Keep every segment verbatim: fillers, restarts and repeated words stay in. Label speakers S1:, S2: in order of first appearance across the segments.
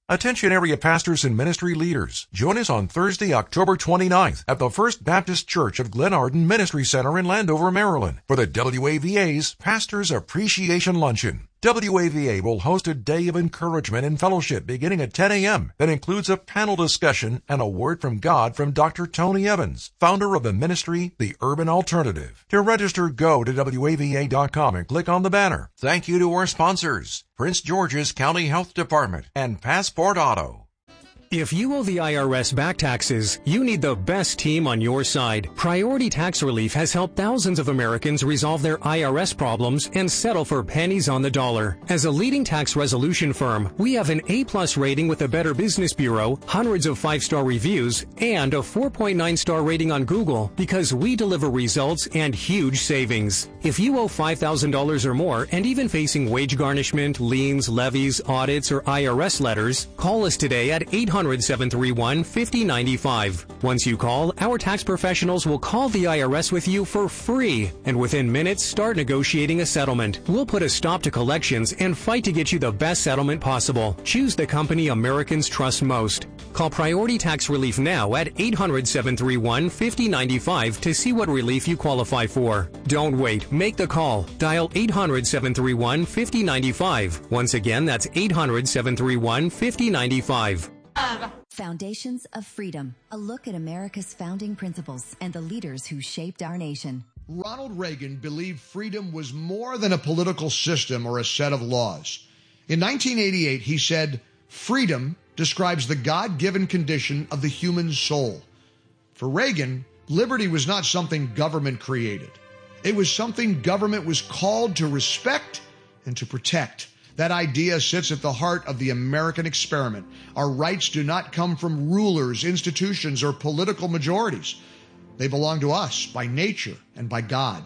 S1: Attention area pastors and ministry leaders. Join us on Thursday, October twenty-ninth at the First Baptist Church of Glenarden Ministry Center in Landover, Maryland for the W A V A's Pastors Appreciation Luncheon. W A V A will host a day of encouragement and fellowship beginning at ten a.m. that includes a panel discussion and a word from God from Doctor Tony Evans, founder of the ministry, The Urban Alternative. To register, go to W A V A dot com and click on the banner. Thank you to our sponsors, Prince George's County Health Department and Passport Auto.
S2: If you owe the I R S back taxes, you need the best team on your side. Priority Tax Relief has helped thousands of Americans resolve their I R S problems and settle for pennies on the dollar. As a leading tax resolution firm, we have an A-plus rating with the Better Business Bureau, hundreds of five-star reviews, and a four point nine star rating on Google because we deliver results and huge savings. If you owe five thousand dollars or more and even facing wage garnishment, liens, levies, audits, or I R S letters, call us today at eight hundred, seven three one, five oh nine five. Once you call, our tax professionals will call the I R S with you for free, and within minutes start negotiating a settlement. We'll put a stop to collections and fight to get you the best settlement possible. Choose the company Americans trust most. Call Priority Tax Relief now at eight hundred, seven three one, five oh nine five to see what relief you qualify for. Don't wait. Make the call. Dial eight hundred, seven three one, five oh nine five. Once again, that's eight hundred, seven three one, five oh nine five.
S3: Foundations of Freedom, a look at America's founding principles and the leaders who shaped our nation.
S4: Ronald Reagan believed freedom was more than a political system or a set of laws. In nineteen eighty-eight, he said, "Freedom describes the God-given condition of the human soul." For Reagan, liberty was not something government created. It was something government was called to respect and to protect. That idea sits at the heart of the American experiment. Our rights do not come from rulers, institutions, or political majorities. They belong to us by nature and by God.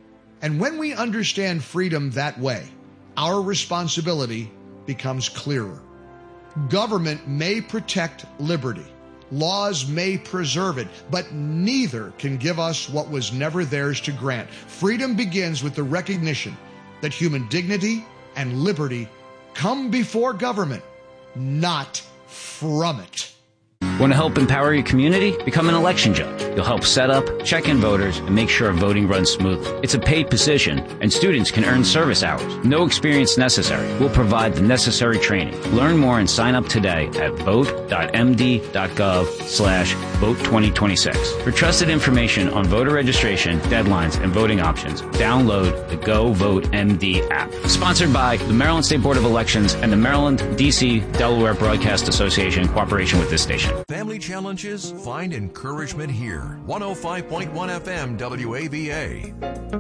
S4: And when we understand freedom that way, our responsibility becomes clearer. Government may protect liberty. Laws may preserve it, but neither can give us what was never theirs to grant. Freedom begins with the recognition that human dignity and liberty come before government, not from it.
S5: Want to help empower your community? Become an election judge. You'll help set up, check in voters, and make sure voting runs smoothly. It's a paid position, and students can earn service hours. No experience necessary. We'll provide the necessary training. Learn more and sign up today at vote.md.gov slash vote 2026. For trusted information on voter registration, deadlines, and voting options, download the Go Vote M D app. Sponsored by the Maryland State Board of Elections and the Maryland, D C, Delaware Broadcast Association in cooperation with this station.
S1: Family challenges? Find encouragement here. one oh five point one F M W A V A.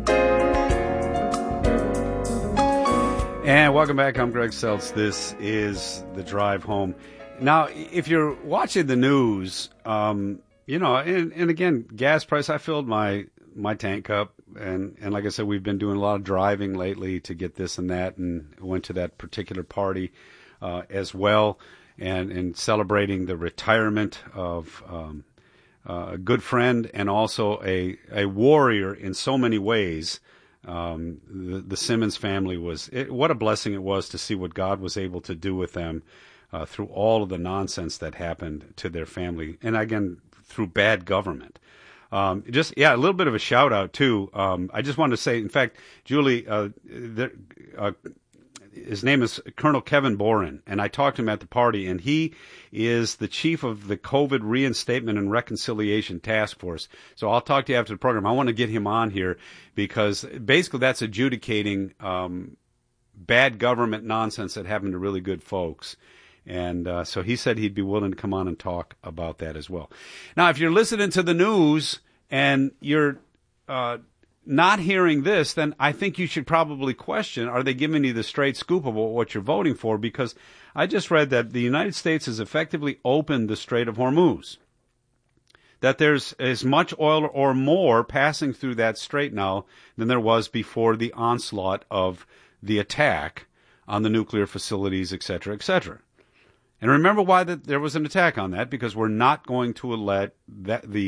S6: And welcome back. I'm Greg Seltz. This is The Drive Home. Now, if you're watching the news, um, you know, and, and again, gas price, I filled my, my tank up. And, and like I said, we've been doing a lot of driving lately to get this and that, and went to that particular party uh, as well. And, and celebrating the retirement of um, uh, a good friend and also a, a warrior in so many ways. Um, the, the Simmons family was, it, what a blessing it was to see what God was able to do with them uh, through all of the nonsense that happened to their family. And again, through bad government. Um, just, yeah, a little bit of a shout out too. Um, I just wanted to say, in fact, Julie, uh, there, uh, his name is Colonel Kevin Boren, and I talked to him at the party, and he is the chief of the COVID Reinstatement and Reconciliation Task Force. So I'll talk to you after the program. I want to get him on here because basically that's adjudicating um, bad government nonsense that happened to really good folks. And uh, so he said he'd be willing to come on and talk about that as well. Now, if you're listening to the news and you're uh, not hearing this, then I think you should probably question, are they giving you the straight scoop of what you're voting for? Because I just read that the United States has effectively opened the Strait of Hormuz, that there's as much oil or more passing through that strait now than there was before the onslaught of the attack on the nuclear facilities, et cetera, et cetera. And remember why that there was an attack on that, because we're not going to let that the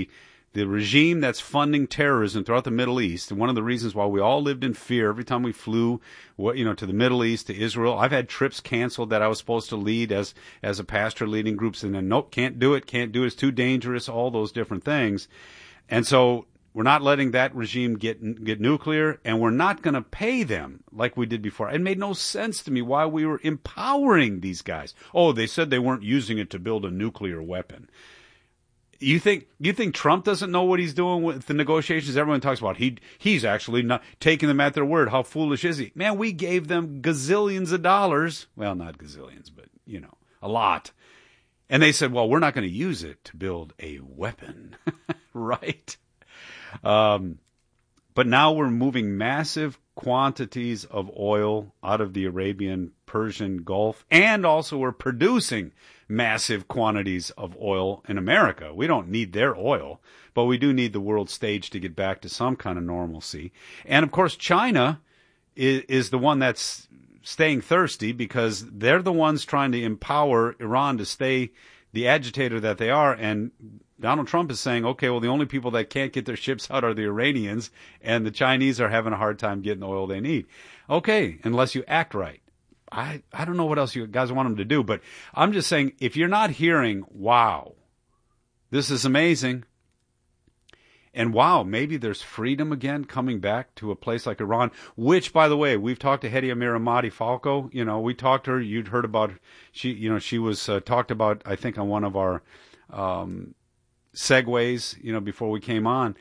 S6: The regime that's funding terrorism throughout the Middle East, and one of the reasons why we all lived in fear every time we flew, you know, to the Middle East, to Israel. I've had trips canceled that I was supposed to lead as as a pastor leading groups, and then nope, can't do it, can't do it, it's too dangerous, all those different things. And so we're not letting that regime get get nuclear, and we're not going to pay them like we did before. It made no sense to me why we were empowering these guys. Oh, they said they weren't using it to build a nuclear weapon. You think you think Trump doesn't know what he's doing with the negotiations? Everyone talks about he he's actually not taking them at their word. How foolish is he? Man, we gave them gazillions of dollars. Well, not gazillions, but, you know, a lot. And they said, well, we're not going to use it to build a weapon. Right? Um, but now we're moving massive quantities of oil out of the Arabian Persian Gulf, and also we're producing massive quantities of oil in America. We don't need their oil, but we do need the world stage to get back to some kind of normalcy. And of course, China is, is the one that's staying thirsty because they're the ones trying to empower Iran to stay the agitator that they are. And Donald Trump is saying, okay, well, the only people that can't get their ships out are the Iranians, and the Chinese are having a hard time getting the oil they need. Okay, unless you act right. I, I don't know what else you guys want them to do, but I'm just saying, if you're not hearing, wow, this is amazing, and wow, maybe there's freedom again coming back to a place like Iran, which, by the way, we've talked to Hedi Amiramati Falco. You know, we talked to her. You'd heard about, she, you know, she was uh, talked about, I think, on one of our um, segues, you know, before we came on.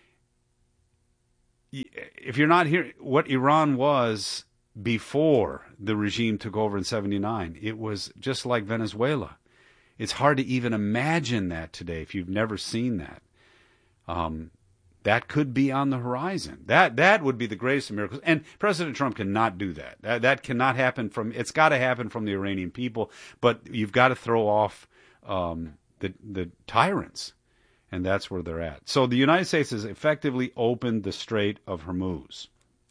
S6: If you're not hearing what Iran was before the regime took over in seventy-nine, it was just like Venezuela. It's hard to even imagine that today if you've never seen that. Um, that could be on the horizon. That that would be the greatest of miracles. And President Trump cannot do that. That, that cannot happen from, it's got to happen from the Iranian people, but you've got to throw off um, the the tyrants. And that's where they're at. So the United States has effectively opened the Strait of Hormuz.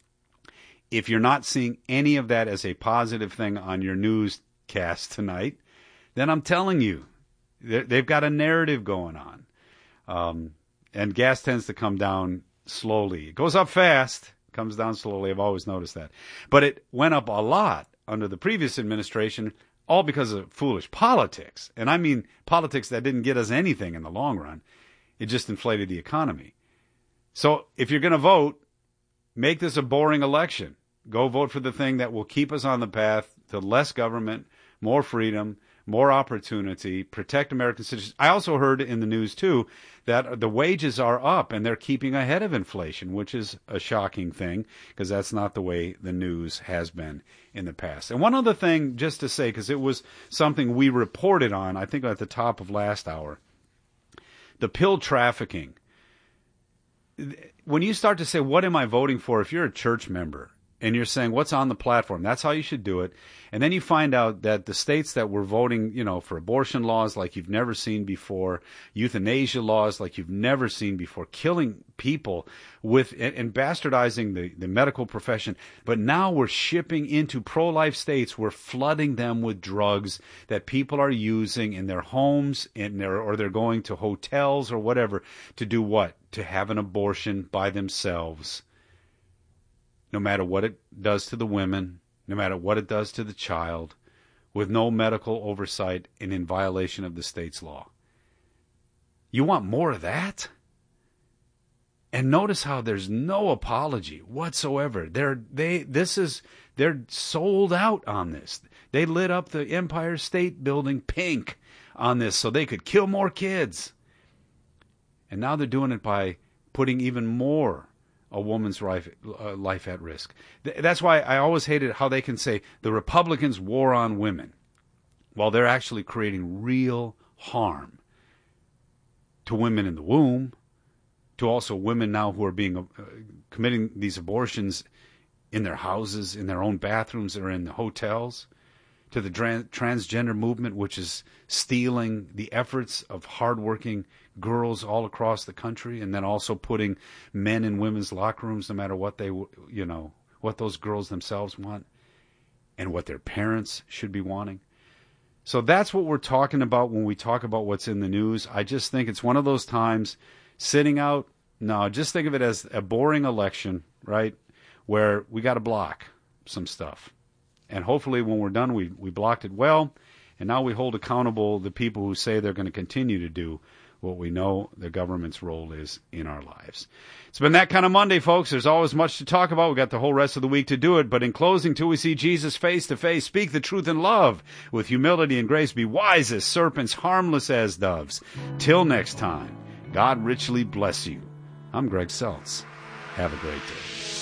S6: If you're not seeing any of that as a positive thing on your newscast tonight, then I'm telling you, they've got a narrative going on. Um, and gas tends to come down slowly. It goes up fast, comes down slowly. I've always noticed that. But it went up a lot under the previous administration, all because of foolish politics. And I mean politics that didn't get us anything in the long run. It just inflated the economy. So if you're going to vote, make this a boring election. Go vote for the thing that will keep us on the path to less government, more freedom, more opportunity, protect American citizens. I also heard in the news, too, that the wages are up and they're keeping ahead of inflation, which is a shocking thing because that's not the way the news has been in the past. And one other thing, just to say, because it was something we reported on, I think at the top of last hour, the pill trafficking. When you start to say, what am I voting for? If you're a church member and you're saying what's on the platform, that's how you should do it. And then you find out that the states that were voting, you know, for abortion laws like you've never seen before, euthanasia laws like you've never seen before, killing people with and, and bastardizing the, the medical profession. But now we're shipping into pro-life states. We're flooding them with drugs that people are using in their homes in their, or they're going to hotels or whatever to do what? To have an abortion by themselves. No matter what it does to the women, no matter what it does to the child, with no medical oversight and in violation of the state's law. You want more of that? And notice how there's no apology whatsoever. They're they this is they're sold out on this. They lit up the Empire State Building pink on this so they could kill more kids. And now they're doing it by putting even more a woman's life, uh, life at risk. Th- that's why I always hated how they can say the Republicans' war on women, while they're actually creating real harm to women in the womb, to also women now who are being uh, committing these abortions in their houses, in their own bathrooms, or in the hotels, to the trans- transgender movement, which is stealing the efforts of hardworking girls all across the country, and then also putting men in women's locker rooms, no matter what they, you know, what those girls themselves want, and what their parents should be wanting. So that's what we're talking about when we talk about what's in the news. I just think it's one of those times sitting out. No, just think of it as a boring election, right, where we got to block some stuff. And hopefully when we're done, we, we blocked it well, and now we hold accountable the people who say they're going to continue to do what we know the government's role is in our lives. It's been that kind of Monday, folks. There's always much to talk about. We've got the whole rest of the week to do it. But in closing, till we see Jesus face to face, speak the truth in love with humility and grace. Be wise as serpents, harmless as doves. Till next time, God richly bless you. I'm Greg Seltz. Have a great day.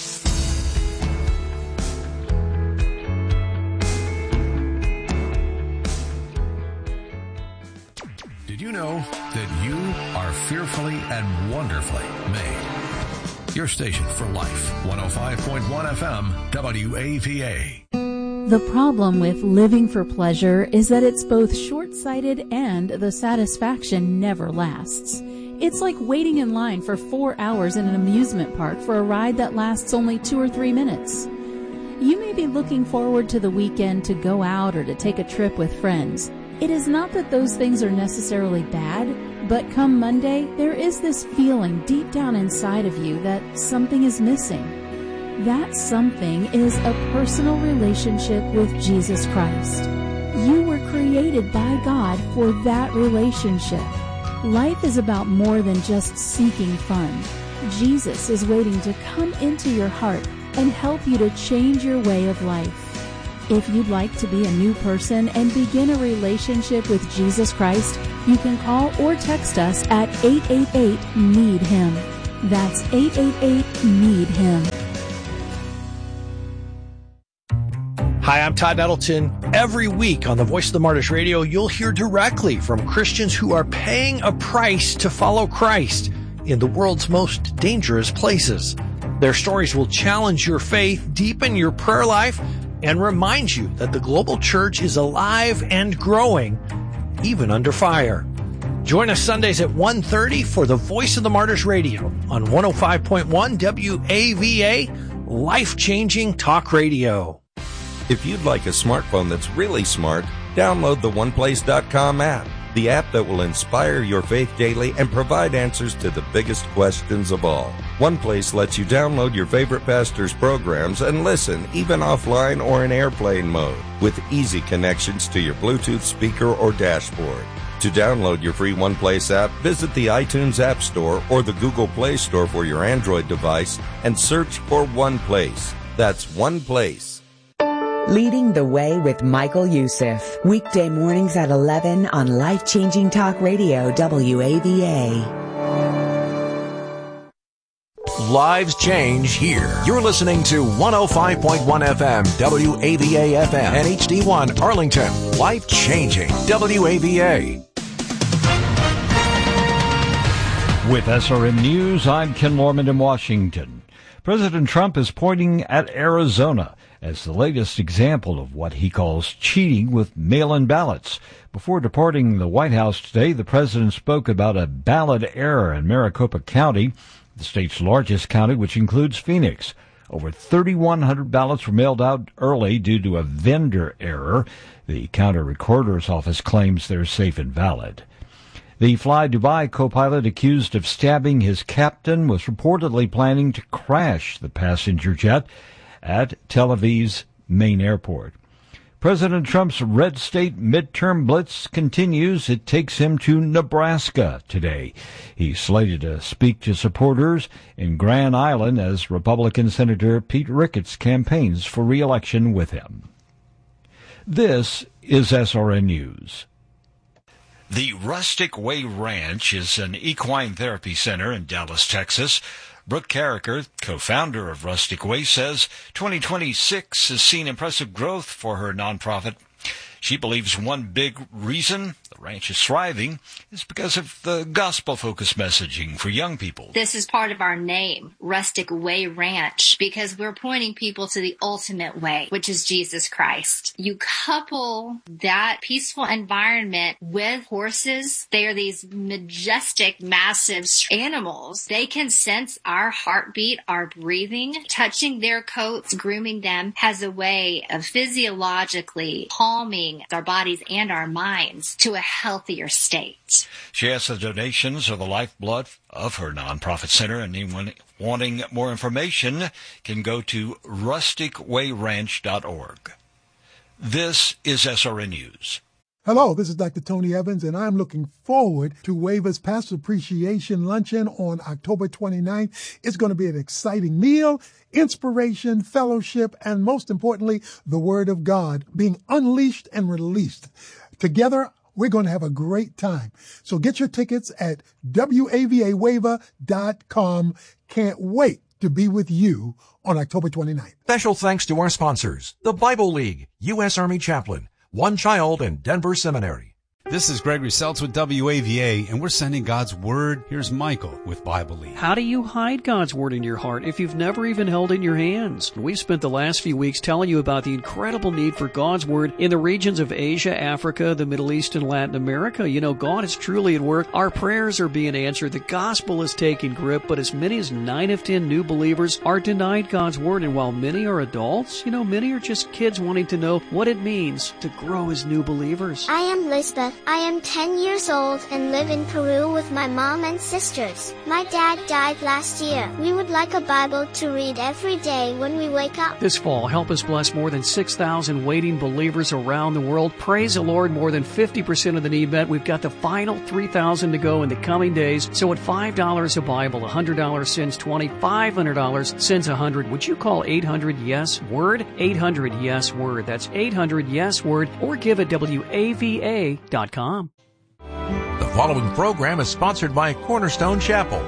S1: Did you know that you are fearfully and wonderfully made? Your station for life, one oh five point one F M, W A V A.
S7: The problem with living for pleasure is that it's both short-sighted and the satisfaction never lasts. It's like waiting in line for four hours in an amusement park for a ride that lasts only two or three minutes. You may be looking forward to the weekend to go out or to take a trip with friends. It is not that those things are necessarily bad, but come Monday, there is this feeling deep down inside of you that something is missing. That something is a personal relationship with Jesus Christ. You were created by God for that relationship. Life is about more than just seeking fun. Jesus is waiting to come into your heart and help you to change your way of life. If you'd like to be a new person and begin a relationship with Jesus Christ, you can call or text us at eight eight eight, need him. That's eight eight eight, need him.
S8: Hi, I'm Todd Nettleton. Every week on the Voice of the Martyrs Radio, you'll hear directly from Christians who are paying a price to follow Christ in the world's most dangerous places. Their stories will challenge your faith, deepen your prayer life, and remind you that the global church is alive and growing, even under fire. Join us Sundays at one thirty for the Voice of the Martyrs Radio on one oh five point one W A V A, life-changing talk radio.
S9: If you'd like a smartphone that's really smart, download the one place dot com app, the app that will inspire your faith daily and provide answers to the biggest questions of all. OnePlace lets you download your favorite pastor's programs and listen, even offline or in airplane mode, with easy connections to your Bluetooth speaker or dashboard. To download your free OnePlace app, visit the iTunes App Store or the Google Play Store for your Android device and search for OnePlace. That's OnePlace.
S10: Leading the Way with Michael Youssef. Weekday mornings at eleven on Life-Changing Talk Radio, W A V A.
S1: Lives change here. You're listening to one oh five point one F M, W A V A F M, and H D one Arlington. Life changing, W A V A.
S11: With S R N News, I'm Ken Lorman in Washington. President Trump is pointing at Arizona as the latest example of what he calls cheating with mail-in ballots. Before departing the White House today, the president spoke about a ballot error in Maricopa County, the state's largest county, which includes Phoenix. Over thirty-one hundred ballots were mailed out early due to a vendor error. The county recorder's office claims they're safe and valid. The Fly Dubai co-pilot accused of stabbing his captain was reportedly planning to crash the passenger jet at Tel Aviv's main airport. President Trump's red state midterm blitz continues. It takes him to Nebraska today. He's slated to speak to supporters in Grand Island as Republican Senator Pete Ricketts campaigns for re-election with him. This is S R N News.
S12: The Rustic Way Ranch is an equine therapy center in Dallas, Texas. Brooke Carricker, co-founder of Rustic Way, says twenty twenty-six has seen impressive growth for her nonprofit. She believes one big reason the ranch is thriving is because of the gospel-focused messaging for young people.
S13: This is part of our name, Rustic Way Ranch, because we're pointing people to the ultimate way, which is Jesus Christ. You couple that peaceful environment with horses. They are these majestic, massive animals. They can sense our heartbeat, our breathing. Touching their coats, grooming them has a way of physiologically calming bring our bodies and our minds to a healthier state.
S12: She asks the donations are the lifeblood of her nonprofit center, and anyone wanting more information can go to rustic way ranch dot org. This is S R N News.
S14: Hello, this is Doctor Tony Evans, and I'm looking forward to WAVA's Pastor Appreciation Luncheon on October twenty-ninth. It's going to be an exciting meal, inspiration, fellowship, and most importantly, the Word of God being unleashed and released. Together, we're going to have a great time. So get your tickets at W A V A wava dot com. Can't wait to be with you on October twenty-ninth.
S1: Special thanks to our sponsors, the Bible League, U S Army Chaplain, One Child, and Denver Seminary.
S15: This is Gregory Seltz with W A V A, and we're sending God's Word. Here's Michael with Bible League.
S16: How do you hide God's Word in your heart if you've never even held it in your hands? We've spent the last few weeks telling you about the incredible need for God's Word in the regions of Asia, Africa, the Middle East, and Latin America. You know, God is truly at work. Our prayers are being answered. The gospel is taking grip, but as many as nine of ten new believers are denied God's Word. And while many are adults, you know, many are just kids wanting to know what it means to grow as new believers.
S17: I am Lisbeth. I am ten years old and live in Peru with my mom and sisters. My dad died last year. We would like a Bible to read every day when we wake up.
S16: This fall, help us bless more than six thousand waiting believers around the world. Praise the Lord, more than fifty percent of the need met. We've got the final three thousand to go in the coming days. So at five dollars a Bible, one hundred dollars sends twenty, five hundred dollars sends one hundred. Would you call eight hundred yes word? eight hundred yes word. That's eight hundred yes word, or give at W A V A dot com.
S1: The following program is sponsored by Cornerstone Chapel.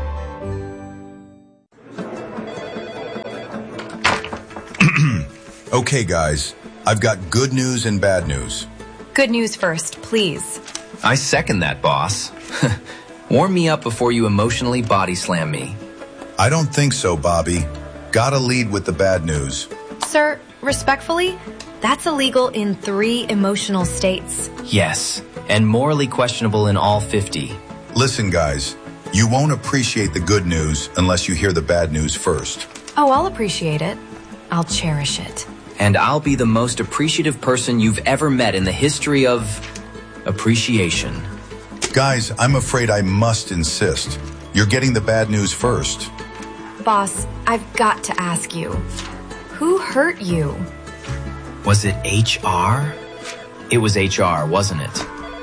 S18: Okay, guys, I've got good news and bad news.
S19: Good news first, please.
S20: I second that, boss. Warm me up before you emotionally body slam me.
S18: I don't think so, Bobby. Gotta lead with the bad news.
S19: Sir, respectfully, that's illegal in three emotional states.
S20: Yes, and morally questionable in all fifty.
S18: Listen, guys, you won't appreciate the good news unless you hear the bad news first.
S19: Oh, I'll appreciate it. I'll cherish it.
S20: And I'll be the most appreciative person you've ever met in the history of appreciation.
S18: Guys, I'm afraid I must insist. You're getting the bad news first.
S19: Boss, I've got to ask you, who hurt you?
S20: Was it H R? It was H R, wasn't it?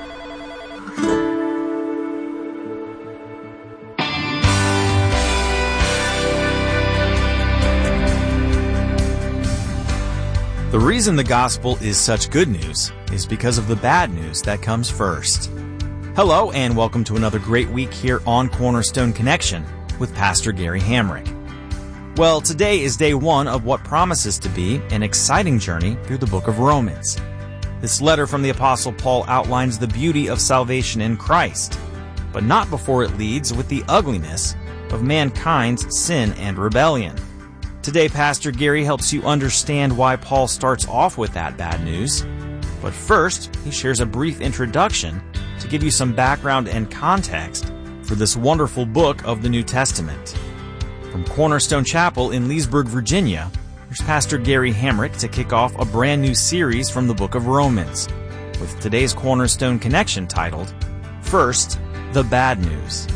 S21: The reason the gospel is such good news is because of the bad news that comes first. Hello, and welcome to another great week here on Cornerstone Connection with Pastor Gary Hamrick. Well, today is day one of what promises to be an exciting journey through the book of Romans. This letter from the Apostle Paul outlines the beauty of salvation in Christ, but not before it leads with the ugliness of mankind's sin and rebellion. Today, Pastor Gary helps you understand why Paul starts off with that bad news. But first, he shares a brief introduction to give you some background and context for this wonderful book of the New Testament. From Cornerstone Chapel in Leesburg, Virginia, here's Pastor Gary Hamrick to kick off a brand new series from the book of Romans, with today's Cornerstone Connection titled, First, the Bad News.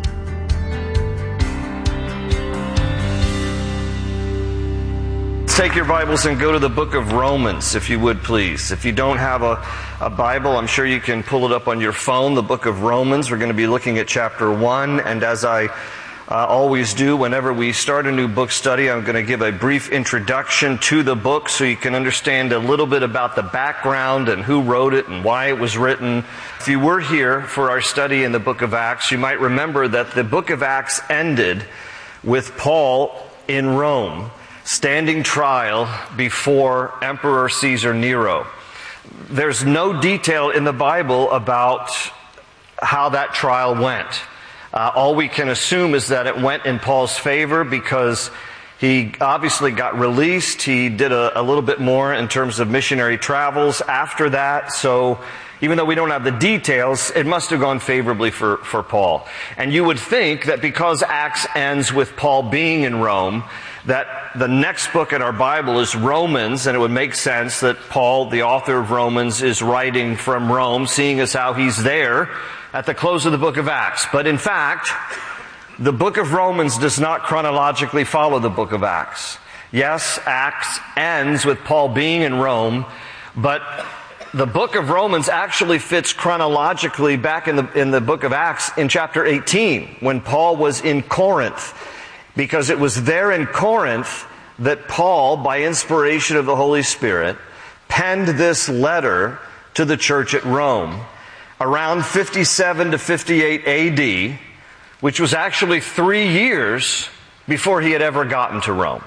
S22: Take your Bibles and go to the book of Romans, if you would, please. If you don't have a, a Bible, I'm sure you can pull it up on your phone, the book of Romans. We're going to be looking at chapter one, and as I uh, always do whenever we start a new book study, I'm going to give a brief introduction to the book so you can understand a little bit about the background and who wrote it and why it was written. If you were here for our study in the book of Acts, you might remember that the book of Acts ended with Paul in Rome, standing trial before Emperor Caesar Nero. There's no detail in the Bible about how that trial went. Uh, all we can assume is that it went in Paul's favor because He obviously got released. He did a, a little bit more in terms of missionary travels after that. So even though we don't have the details, it must have gone favorably for, for Paul. And you would think that because Acts ends with Paul being in Rome, that the next book in our Bible is Romans, and it would make sense that Paul, the author of Romans, is writing from Rome, seeing as how he's there at the close of the book of Acts. But in fact, the book of Romans does not chronologically follow the book of Acts. Yes, Acts ends with Paul being in Rome, but the book of Romans actually fits chronologically back in the, in the book of Acts in chapter eighteen, when Paul was in Corinth. Because it was there in Corinth that Paul, by inspiration of the Holy Spirit, penned this letter to the church at Rome around fifty-seven to fifty-eight A D, which was actually three years before he had ever gotten to Rome.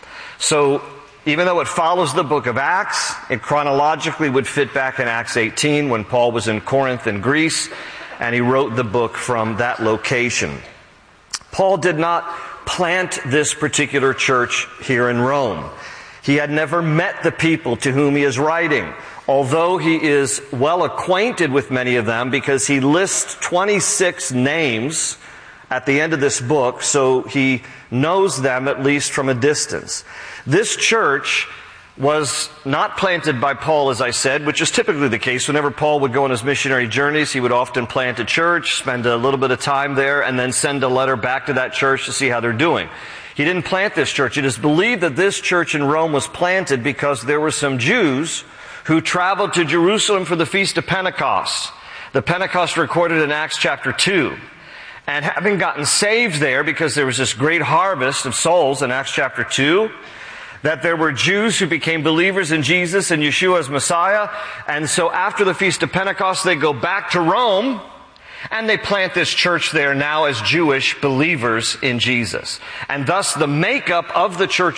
S22: So even though it follows the book of Acts, it chronologically would fit back in Acts eighteen when Paul was in Corinth in Greece, and he wrote the book from that location. Paul did not plant this particular church here in Rome. He had never met the people to whom he is writing, although he is well acquainted with many of them because he lists twenty-six names at the end of this book, so he knows them at least from a distance. This church was not planted by Paul, as I said, which is typically the case. Whenever Paul would go on his missionary journeys, he would often plant a church, spend a little bit of time there, and then send a letter back to that church to see how they're doing. He didn't plant this church. It is believed that this church in Rome was planted because there were some Jews who traveled to Jerusalem for the Feast of Pentecost. The Pentecost recorded in Acts chapter two. And having gotten saved there, because there was this great harvest of souls in Acts chapter two, that there were Jews who became believers in Jesus and Yeshua as Messiah. And so after the Feast of Pentecost, they go back to Rome and they plant this church there now as Jewish believers in Jesus. And thus the makeup of the church